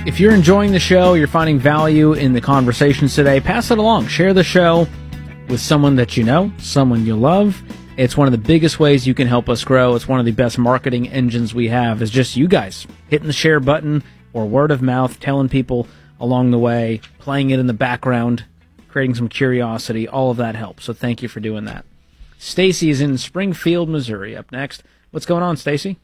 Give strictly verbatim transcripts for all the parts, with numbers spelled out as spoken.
If you're enjoying the show, you're finding value in the conversations today, pass it along. Share the show with someone that you know, someone you love. It's one of the biggest ways you can help us grow. It's one of the best marketing engines we have is just you guys hitting the share button or word of mouth, telling people along the way, playing it in the background, creating some curiosity. All of that helps. So thank you for doing that. Stacy is in Springfield, Missouri. Up next. What's going on, Stacy?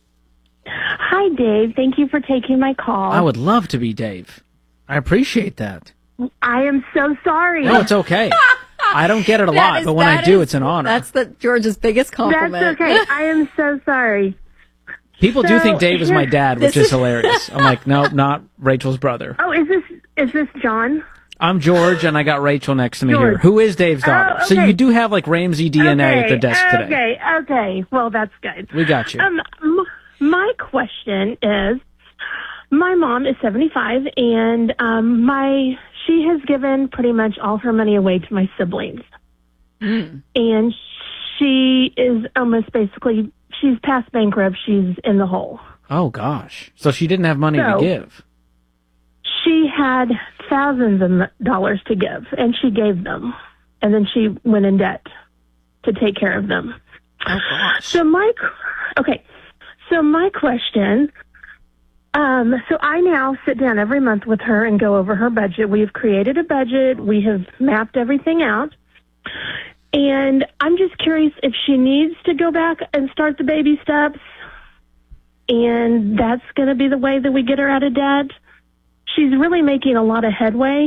Hi, Dave. Thank you for taking my call. I would love to be Dave. I appreciate that. I am so sorry. No, it's okay. I don't get it a lot, is, but when I is, do, it's an honor. That's the George's biggest compliment. That's okay. I am so sorry. People so, do think Dave is my dad, which is is hilarious. I'm like, no, not Rachel's brother. Oh, is this is this John? I'm George, and I got Rachel next to me George. here. Who is Dave's daughter? Oh, okay. So you do have, like, Ramsey D N A okay, at the desk today. Okay, okay. Well, that's good. We got you. Um, m- my question is, my mom is seventy-five, and um, my she has given pretty much all her money away to my siblings. Mm. And she is almost basically, she's past bankrupt. She's in the hole. Oh, gosh. So she didn't have money So, to give. She had thousands of dollars to give, and she gave them. And then she went in debt to take care of them. Oh, gosh. So my, okay, so my question, um, so I now sit down every month with her and go over her budget. We've created a budget. We have mapped everything out. And I'm just curious if she needs to go back and start the baby steps, and that's going to be the way that we get her out of debt. She's really making a lot of headway.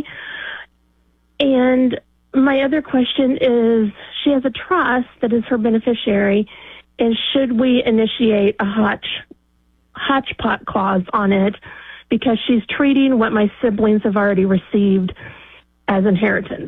And my other question is, she has a trust that is her beneficiary, and should we initiate a hotch, hodgepot clause on it because she's treating what my siblings have already received as inheritance?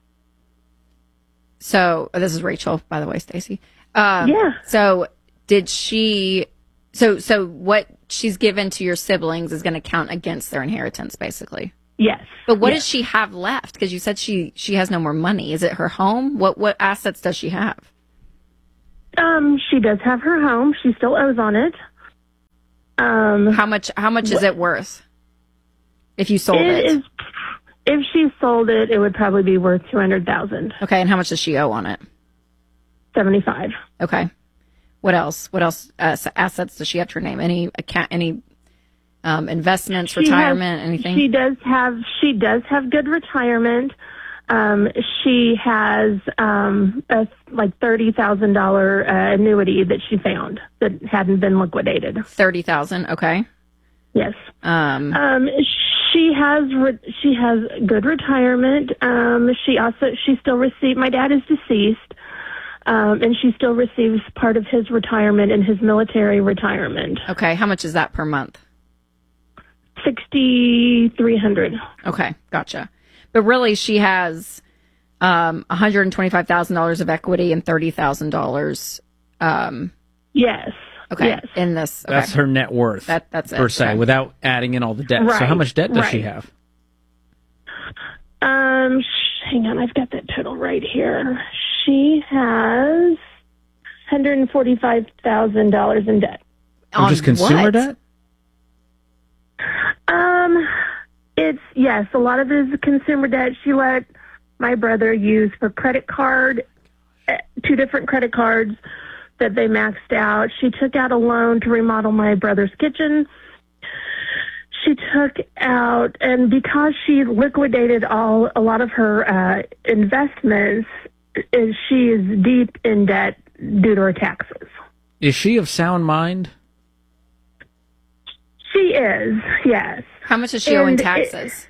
So this is Rachel, by the way, Stacy. Um, Yeah. So did she? So so what she's given to your siblings is going to count against their inheritance, basically. Yes. But what yes. does she have left? Because you said she she has no more money. Is it her home? What what assets does she have? Um, she does have her home. She still owes on it. Um, How much how much is it worth? If you sold it, it is. If she sold it, it would probably be worth two hundred thousand. Okay, and how much does she owe on it? Seventy-five. Okay. What else? What else uh, assets does she have to her name? Any account? Any um, investments, She retirement, has- anything? She does have. She does have good retirement. Um, she has um, a like thirty thousand dollar uh, annuity that she found that hadn't been liquidated. Thirty thousand. Okay. Yes. Um, Um, she has re- she has good retirement. Um, she also she still received. My dad is deceased, um, and she still receives part of his retirement in his military retirement. okay. How much is that per month? Sixty three hundred. Okay, gotcha. But really, she has um, one hundred twenty-five thousand dollars of equity and thirty thousand dollars. Um, Yes. okay, Yes. in this. Okay. That's her net worth. That that's it. per se, Okay. without adding in all the debt. So Right, how much debt does she right. have? Um, sh- hang on, I've got that total right here. She has one hundred forty-five thousand dollars in debt. Or On just consumer what? debt? Um, it's, yes, a lot of it is consumer debt. She let my brother use her credit card, uh, two different credit cards that they maxed out. She took out a loan to remodel my brother's kitchen. She took out, and because she liquidated all a lot of her uh, investments, is she is deep in debt due to her taxes. Is she of sound mind? She is, yes. How much does she owe in And it- taxes?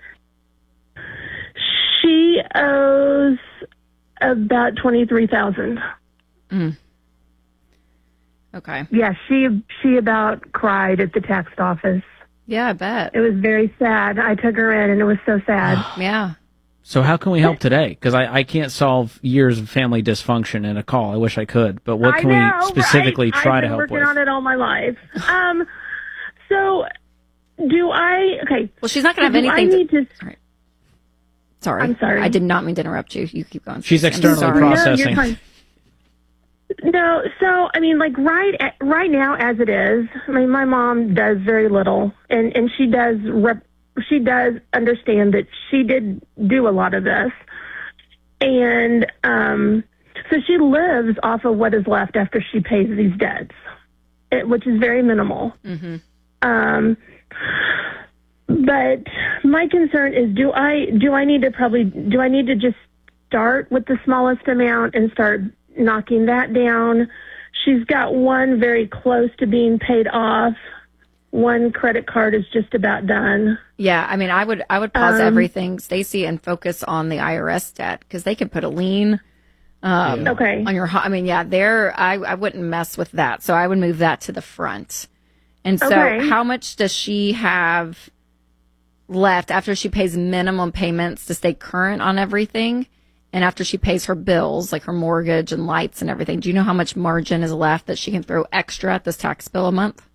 She owes about twenty-three thousand. Mm. Okay. Yeah, she she about cried at the tax office. Yeah, I bet. It was very sad. I took her in, and it was so sad. Yeah. So how can we help today? Because I, I can't solve years of family dysfunction in a call. I wish I could. But what can I know, we specifically right? try I've to been help working with? on it all my life. Um, so do I? Okay. Well, she's not going to so have do anything. I need to. All right. Sorry. I'm sorry. I did not mean to interrupt you. You keep going. She's I'm externally sorry. processing. No, you're fine. No, so I mean, like right right now, as it is, I mean, my mom does very little, and and she does rep, she does understand that she did do a lot of this. And um, so she lives off of what is left after she pays these debts, it, which is very minimal. Mm-hmm. Um, but my concern is, do I do I need to probably do I need to just start with the smallest amount and start knocking that down? She's got one very close to being paid off. One credit card is just about done. Yeah, I mean, I would I would pause Um, everything, Stacy, and focus on the I R S debt because they could put a lien um, Okay. on your. ho- I mean, yeah, there. I I wouldn't mess with that, so I would move that to the front. And so, Okay. how much does she have left after she pays minimum payments to stay current on everything, and after she pays her bills like her mortgage and lights and everything? Do you know how much margin is left that she can throw extra at this tax bill a month?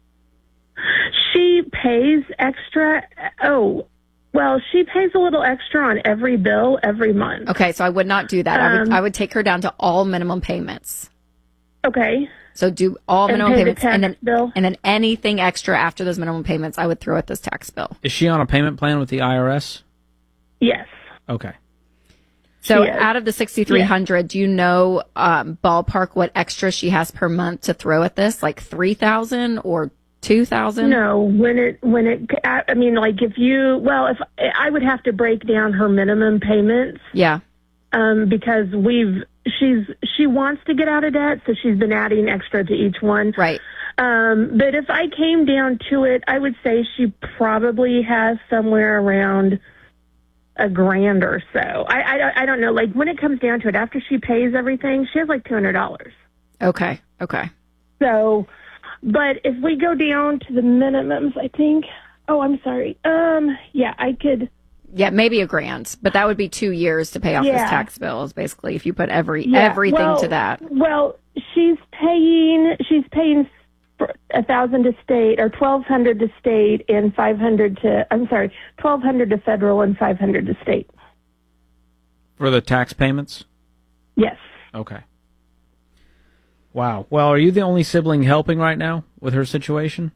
She pays extra. Oh, well, she pays a little extra on every bill every month. Okay, so I would not do that. I would Um, I would take her down to all minimum payments. Okay. So do all And minimum pay the payments, tax and then bill? and then anything extra after those minimum payments, I would throw at this tax bill. Is she on a payment plan with the I R S? Yes. Okay. So She is. out of the sixty-three hundred, do you know um, ballpark what extra she has per month to throw at this? Like three thousand or two thousand? No, when it when it I I mean, like if you well, if I would have to break down her minimum payments Yeah. um, because we've she's she wants to get out of debt, so she's been adding extra to each one. Right. Um, but if I came down to it, I would say she probably has somewhere around a grand or so. I, I, I don't know. Like when it comes down to it, after she pays everything, she has like two hundred dollars. Okay. Okay. So, but if we go down to the minimums, I think, oh, I'm sorry. Um, yeah, I could. Yeah, maybe a grand, but that would be two years to pay off Yeah. this tax bill. Is basically if you put every Yeah, everything well, to that. Well, she's paying, she's paying a thousand to state or twelve hundred to state and five hundred to, I'm sorry, twelve hundred to federal and five hundred to state. For the tax payments? Yes. Okay. Wow. Well, are you the only sibling helping right now with her situation?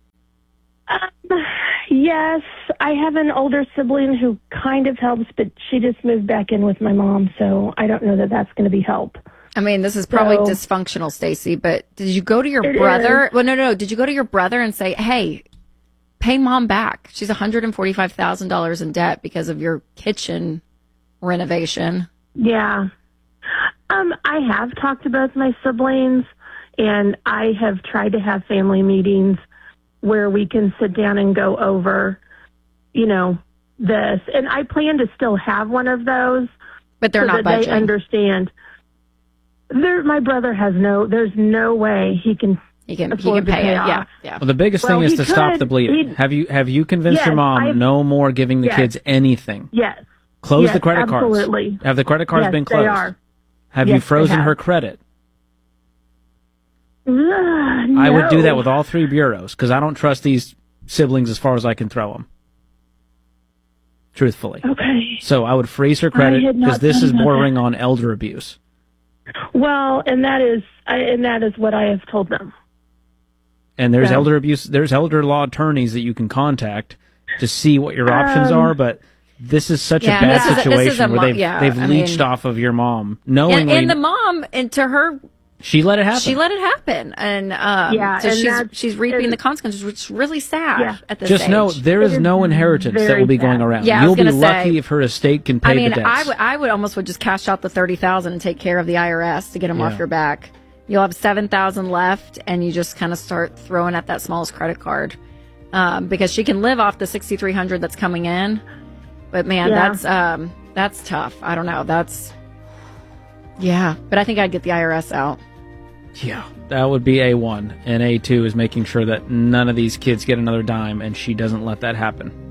Um, yes, I have an older sibling who kind of helps, but she just moved back in with my mom, so I don't know that that's going to be help. I mean, this is probably So- dysfunctional, Stacy, but did you go to your It brother? is. Well, no, no, no. Did you go to your brother and say, hey, pay mom back? She's one hundred forty-five thousand dollars in debt because of your kitchen renovation. Yeah. Um, I have talked to both my siblings, and I have tried to have family meetings where we can sit down and go over, you know, this. And I plan to still have one of those. But they're so not that budgeting. they understand. There, my brother has no, there's no way he can He can, he afford can to pay, pay it. off. Yeah, yeah. Well, the biggest Well, thing is he to stop could. the bleeding. He- Have you have you convinced Yes, your mom I've- no more giving the Yes. kids anything? Yes. Close Yes, the credit absolutely. cards. Have the credit cards Yes, been they closed? are. Have Yes, you they frozen have. her credit? Ugh, I would do no. that with all three bureaus because I don't trust these siblings as far as I can throw them. Truthfully. Okay. So I would freeze her credit had not because this thought is about bordering on elder abuse. Well, and that is, I, and that is what I have told them. And there's So- elder abuse, there's elder law attorneys that you can contact to see what your options Um, are, but this is such Yeah, a bad this is a- this situation is a where mo- they've, yeah, they've I leached mean- off of your mom, And, knowingly. and the mom, and to her, she let it happen. she let it happen. And um, Yeah, so and she's, that's- she's reaping and- the consequences, which is really sad Yeah. at this Just age. know there is It is no inheritance that very will be going sad. around. Yeah, I You'll was be gonna lucky say- if her estate can pay I mean, the debts. I would, I would almost would just cash out the thirty thousand and take care of the I R S to get them Yeah. off your back. You'll have seven thousand left, and you just kind of start throwing at that smallest credit card, um, because she can live off the sixty three hundred that's coming in. But man, Yeah. that's um, that's tough. I don't know. That's yeah, but I think I'd get the I R S out. Yeah, that would be A one. And A two is making sure that none of these kids get another dime, and she doesn't let that happen.